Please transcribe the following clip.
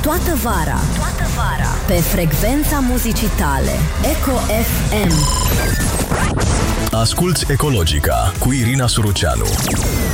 toată vara. Pe frecvența muzicii tale. Eco FM. Asculți Ecologica cu Irina Suruceanu.